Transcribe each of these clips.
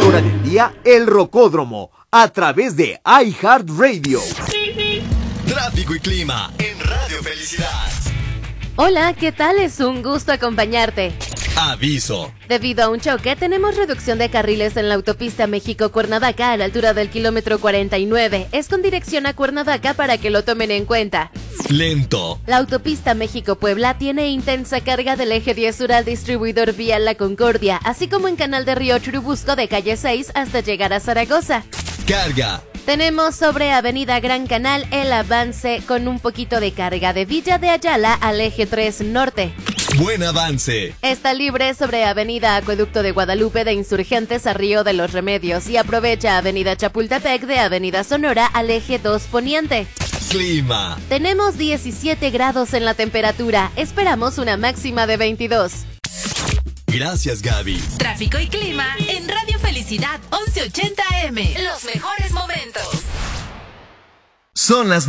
hora del día, El Rocódromo, a través de iHeartRadio. Tráfico y clima en Radio Felicidad. Hola, ¿qué tal? Es un gusto acompañarte. Aviso. Debido a un choque, tenemos reducción de carriles en la autopista México-Cuernavaca a la altura del kilómetro 49. Es con dirección a Cuernavaca para que lo tomen en cuenta. Lento. La autopista México-Puebla tiene intensa carga del eje 10 sur al distribuidor vial La Concordia, así como en Canal de Río Churubusco de calle 6 hasta llegar a Zaragoza. Carga. Tenemos sobre Avenida Gran Canal el avance con un poquito de carga de Villa de Ayala al eje 3 norte. Buen avance. Está libre sobre Avenida Acueducto de Guadalupe de Insurgentes a Río de los Remedios y aprovecha Avenida Chapultepec de Avenida Sonora al eje 2 poniente. Clima. Tenemos 17 grados en la temperatura, esperamos una máxima de 22. Gracias, Gaby. Tráfico y clima en Radio Felicidad 1180 AM. Los mejores momentos. Son las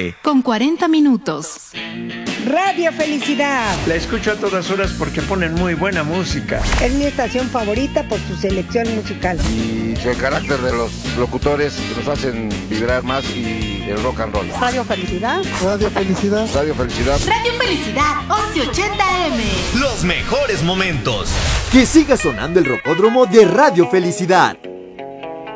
9:40. Radio Felicidad. La escucho a todas horas porque ponen muy buena música. Es mi estación favorita por su selección musical. Y el carácter de los locutores que nos hacen vibrar más y el rock and roll. Radio Felicidad. Radio Felicidad. Radio Felicidad. Radio Felicidad 1180 AM. Los mejores momentos. Que siga sonando el Rocódromo de Radio Felicidad.